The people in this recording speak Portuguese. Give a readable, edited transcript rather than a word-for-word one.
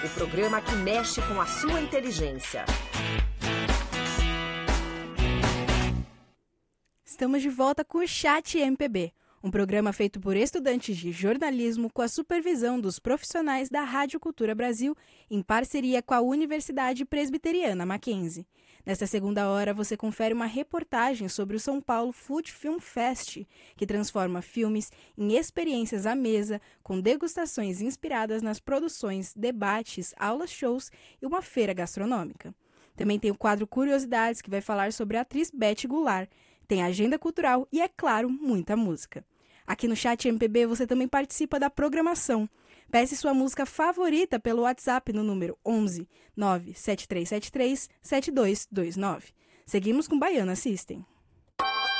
o programa que mexe com a sua inteligência. Estamos de volta com o Chat MPB, um programa feito por estudantes de jornalismo com a supervisão dos profissionais da Rádio Cultura Brasil, em parceria com a Universidade Presbiteriana Mackenzie. Nesta segunda hora, você confere uma reportagem sobre o São Paulo Food Film Fest, que transforma filmes em experiências à mesa, com degustações inspiradas nas produções, debates, aulas, shows e uma feira gastronômica. Também tem o quadro Curiosidades, que vai falar sobre a atriz Beth Goulart. Tem agenda cultural e, é claro, muita música. Aqui no Chat MPB você também participa da programação. Peça sua música favorita pelo WhatsApp no número 11 97373 7229. Seguimos com Baiana System.